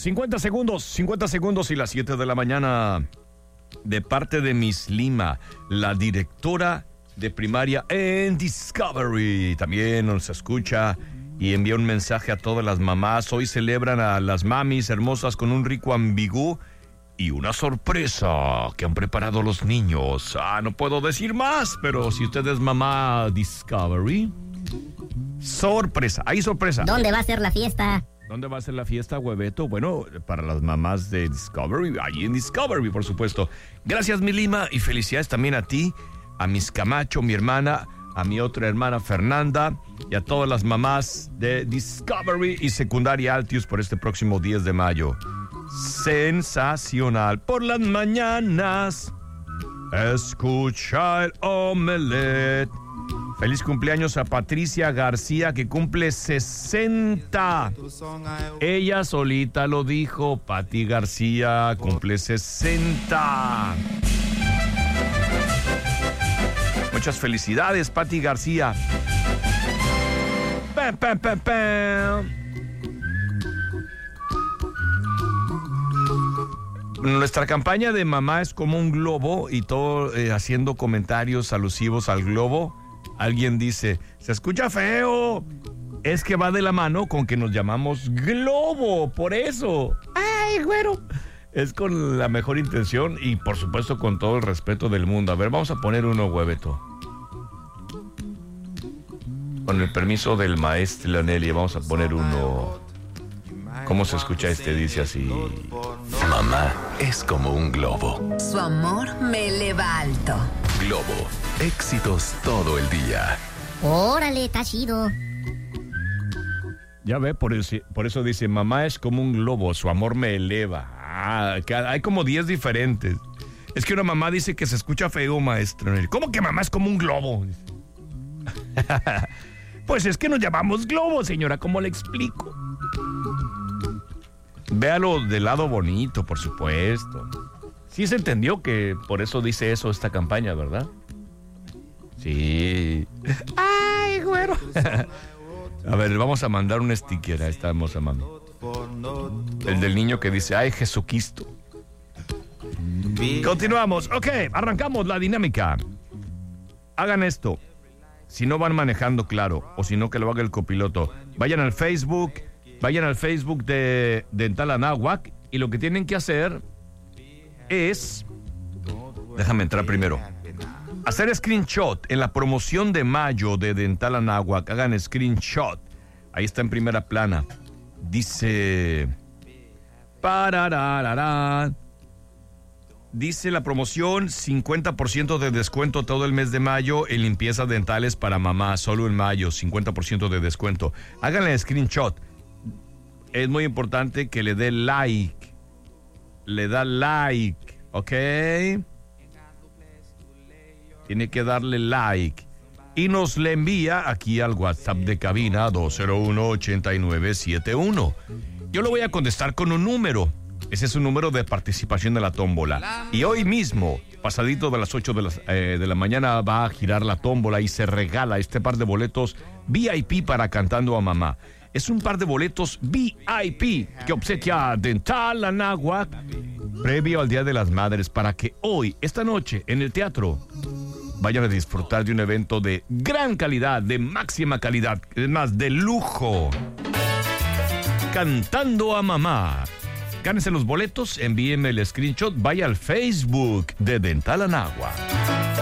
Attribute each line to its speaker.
Speaker 1: 50 segundos y las 7 de la mañana. De parte de Miss Lima, la directora de primaria en Discovery. También nos escucha y envía un mensaje a todas las mamás. Hoy celebran a las mamis hermosas con un rico ambigú y una sorpresa que han preparado los niños. No puedo decir más, pero si usted es mamá Discovery, sorpresa, hay sorpresa.
Speaker 2: ¿Dónde va a ser la fiesta?
Speaker 1: ¿Dónde va a ser la fiesta, Hueveto? Bueno, para las mamás de Discovery, allí en Discovery, por supuesto. Gracias, mi Lima, y felicidades también a ti, a Miss Camacho, mi hermana, a mi otra hermana Fernanda, y a todas las mamás de Discovery y Secundaria Altius por este próximo 10 de mayo. Sensacional. Por las mañanas, escucha el Omelette. Feliz cumpleaños a Patricia García, que cumple 60. Ella solita lo dijo. Pati García cumple 60. Muchas felicidades, Pati García. Pam, pam, pam, pam. Nuestra campaña de mamá es como un globo y todo haciendo comentarios alusivos al globo. Alguien dice, se escucha feo. Es que va de la mano con que nos llamamos globo, por eso. ¡Ay, güero! Es con la mejor intención y, por supuesto, con todo el respeto del mundo. A ver, vamos a poner uno, Hueveto. Con el permiso del maestro Leonelli, vamos a poner uno. ¿Cómo se escucha este? Dice así.
Speaker 3: Mamá es como un globo.
Speaker 4: Su amor me eleva alto.
Speaker 3: Globo. Éxitos todo el día.
Speaker 2: Órale, está chido.
Speaker 1: Ya ve, por eso dice, mamá es como un globo, su amor me eleva. Hay como 10 diferentes. Es que una mamá dice que se escucha feo, maestro. ¿Cómo que mamá es como un globo? Pues es que nos llamamos globo, señora, ¿cómo le explico? Véalo del lado bonito, por supuesto. Sí se entendió que por eso dice eso esta campaña, ¿verdad? Sí. ¡Ay, güero! A ver, vamos a mandar un sticker a esta hermosa mami. El del niño que dice, ¡ay, Jesucristo! Continuamos. Ok, arrancamos la dinámica. Hagan esto. Si no van manejando, claro, o si no, que lo haga el copiloto. Vayan al Facebook de Dental Anáhuac y lo que tienen que hacer es, déjame entrar primero, hacer screenshot en la promoción de mayo de Dental Anáhuac. Hagan screenshot, ahí está en primera plana, dice dice la promoción 50% de descuento todo el mes de mayo en limpiezas dentales para mamá, solo en mayo 50% de descuento. Háganle screenshot. Es muy importante que le dé like. Le da like, ¿ok? Tiene que darle like. Y nos le envía aquí al WhatsApp de cabina 201-8971. Yo lo voy a contestar con un número. Ese es un número de participación de la tómbola. Y hoy mismo, pasadito de las 8 de la mañana, va a girar la tómbola y se regala este par de boletos VIP para Cantando a Mamá. Es un par de boletos VIP que obsequia Dental Anáhuac previo al Día de las Madres para que hoy, esta noche, en el teatro, vayan a disfrutar de un evento de gran calidad, de máxima calidad, es más, de lujo. Cantando a Mamá. Gánense los boletos, envíenme el screenshot, vaya al Facebook de Dental Anáhuac.